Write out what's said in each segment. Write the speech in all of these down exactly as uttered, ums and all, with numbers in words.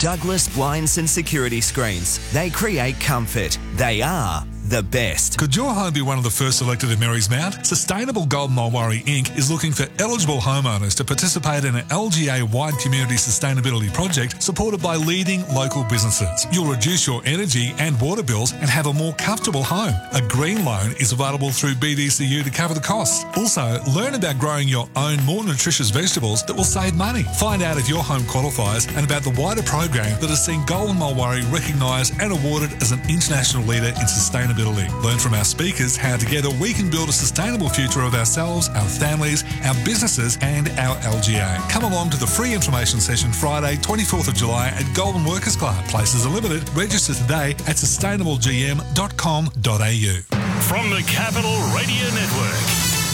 Douglas Blinds and Security Screens. They create comfort. They are the best. Could your home be one of the first selected at Mary's Mount? Sustainable Golden Mulwaree Incorporated is looking for eligible homeowners to participate in an L G A-wide community sustainability project supported by leading local businesses. You'll reduce your energy and water bills and have a more comfortable home. A green loan is available through B D C U to cover the costs. Also, learn about growing your own more nutritious vegetables that will save money. Find out if your home qualifies and about the wider program that has seen Golden Mulwaree recognised and awarded as an international leader in sustainability. Learn from our speakers how together we can build a sustainable future of ourselves, our families, our businesses and our L G A. Come along to the free information session Friday, twenty-fourth of July at Goulburn Workers Club. Places are limited. Register today at sustainable g m dot com dot a u. From the Capital Radio Network.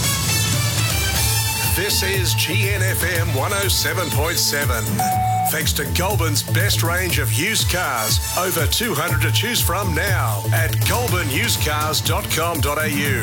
This is G N F M one oh seven point seven. Thanks to Goulburn's best range of used cars. Over two hundred to choose from now at goulburn used cars dot com dot a u.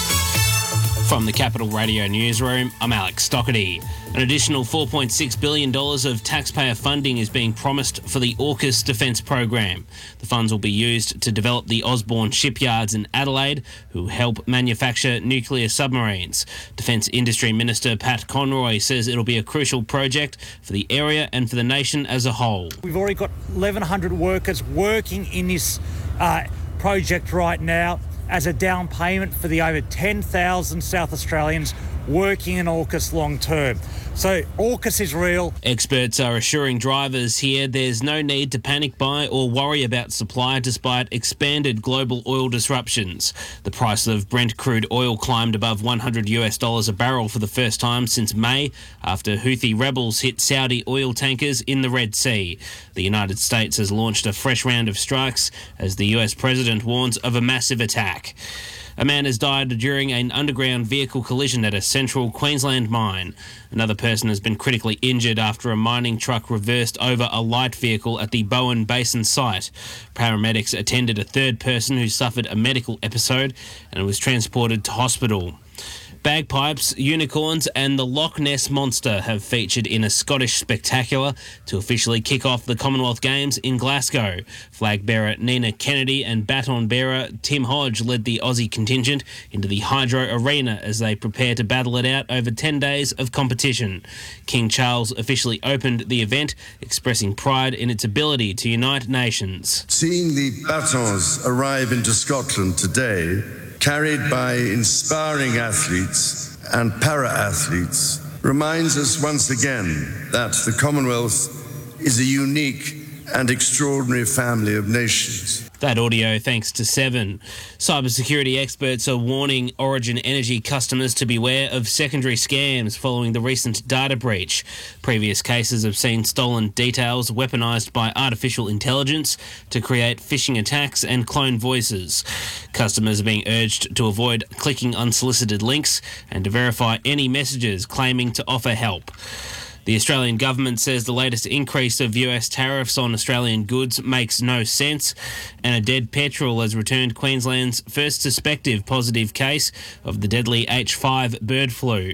From the Capital Radio Newsroom, I'm Alex Stockerty. An additional four point six billion dollars of taxpayer funding is being promised for the AUKUS Defence Program. The funds will be used to develop the Osborne shipyards in Adelaide, who help manufacture nuclear submarines. Defence Industry Minister Pat Conroy says it'll be a crucial project for the area and for the nation as a whole. We've already got eleven hundred workers working in this uh, project right now as a down payment for the over ten thousand South Australians working in AUKUS long term. So AUKUS is real. Experts are assuring drivers here there's no need to panic buy or worry about supply despite expanded global oil disruptions. The price of Brent crude oil climbed above one hundred US dollars a barrel for the first time since May after Houthi rebels hit Saudi oil tankers in the Red Sea. The United States has launched a fresh round of strikes as the U S president warns of a massive attack. A man has died during an underground vehicle collision at a central Queensland mine. Another person has been critically injured after a mining truck reversed over a light vehicle at the Bowen Basin site. Paramedics attended a third person who suffered a medical episode and was transported to hospital. Bagpipes, unicorns and the Loch Ness Monster have featured in a Scottish spectacular to officially kick off the Commonwealth Games in Glasgow. Flag bearer Nina Kennedy and baton bearer Tim Hodge led the Aussie contingent into the Hydro Arena as they prepare to battle it out over ten days of competition. King Charles officially opened the event, expressing pride in its ability to unite nations. Seeing the batons arrive into Scotland today, carried by inspiring athletes and para-athletes, reminds us once again that the Commonwealth is a unique and extraordinary family of nations. That audio thanks to Seven. Cybersecurity experts are warning Origin Energy customers to beware of secondary scams following the recent data breach. Previous cases have seen stolen details weaponised by artificial intelligence to create phishing attacks and clone voices. Customers are being urged to avoid clicking unsolicited links and to verify any messages claiming to offer help. The Australian government says the latest increase of U S tariffs on Australian goods makes no sense, and a dead petrel has returned Queensland's first suspected positive case of the deadly H five bird flu.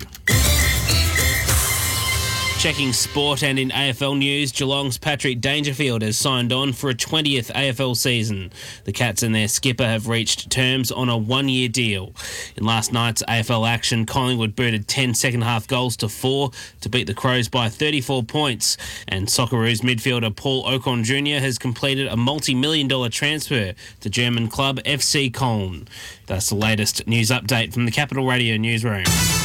Checking sport and in A F L news, Geelong's Patrick Dangerfield has signed on for a twentieth A F L season. The Cats and their skipper have reached terms on a one-year deal. In last night's A F L action, Collingwood booted ten second-half goals to four to beat the Crows by thirty-four points, and Socceroos midfielder Paul Ocon Junior has completed a multi-million dollar transfer to German club F C Köln. That's the latest news update from the Capital Radio Newsroom.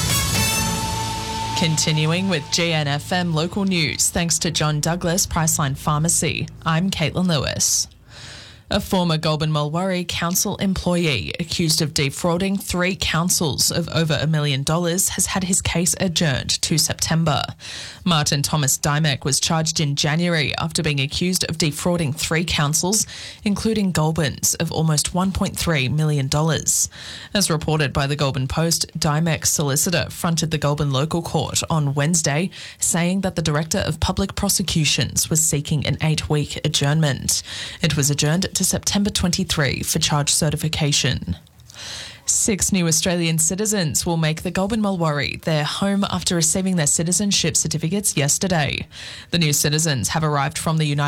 Continuing with G N F M local news, thanks to John Douglas Priceline Pharmacy. I'm Caitlin Lewis. A former Goulburn Mulwaree Council employee accused of defrauding three councils of over a million dollars has had his case adjourned to September. Martin Thomas Dymek was charged in January after being accused of defrauding three councils, including Goulburn's, of almost one point three million dollars. As reported by the Goulburn Post, Dymek's solicitor fronted the Goulburn local court on Wednesday, saying that the Director of Public Prosecutions was seeking an eight-week adjournment. It was adjourned to September twenty-third for charge certification. Six new Australian citizens will make the Goulburn Mulwaree their home after receiving their citizenship certificates yesterday. The new citizens have arrived from the United